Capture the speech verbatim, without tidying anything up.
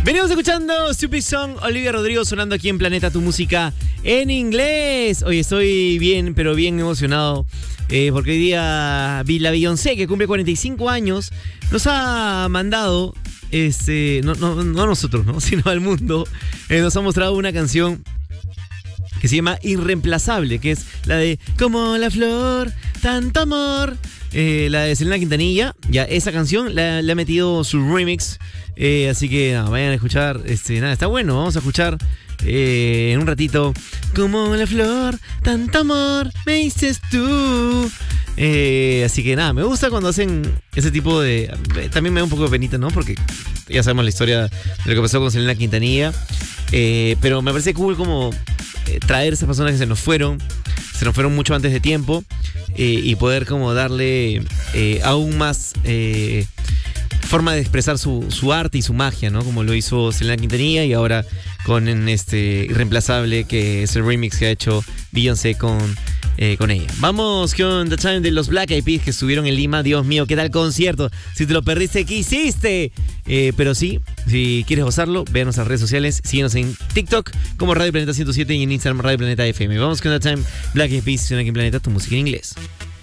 Venimos escuchando Stupid Song, Olivia Rodrigo sonando aquí en Planeta Tu Música en inglés. Hoy estoy bien, pero bien emocionado eh, porque hoy día vi la Beyoncé, que cumple cuarenta y cinco años, nos ha mandado, este, no, no, no nosotros, ¿no? sino al mundo, eh, nos ha mostrado una canción que se llama Irreemplazable, que es la de Como la flor, tanto amor. Eh, la de Selena Quintanilla, ya esa canción le ha metido su remix, eh, así que nada, vayan a escuchar, este, nada, está bueno, vamos a escuchar eh, en un ratito Como la flor, tanto amor, me dices tú. Eh, así que nada, me gusta cuando hacen ese tipo de... También me da un poco de penita, ¿no? Porque ya sabemos la historia de lo que pasó con Selena Quintanilla, eh, pero me parece cool como eh, traer a esas personas que se nos fueron, se nos fueron mucho antes de tiempo, eh, y poder como darle eh, aún más eh, forma de expresar su, su arte y su magia, ¿no? Como lo hizo Selena Quintanilla y ahora con este Irreemplazable, que es el remix que ha hecho Beyoncé con, eh, con ella. Vamos con The Time de los Black Eyed Peas, que estuvieron en Lima. Dios mío, ¿qué tal concierto? Si te lo perdiste, ¿qué hiciste? Eh, pero sí, si quieres gozarlo, ve a nuestras redes sociales. Síguenos en TikTok como Radio Planeta ciento siete y en Instagram Radio Planeta F M. Vamos con The Time, Black Eyed Peas, aquí en Planeta, tu música en inglés.